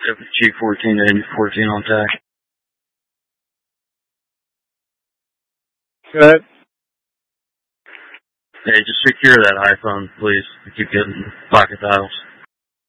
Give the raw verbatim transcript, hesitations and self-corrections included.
G fourteen to fourteen on tack. Good. Hey, just secure that iPhone, please. I keep getting pocket dials.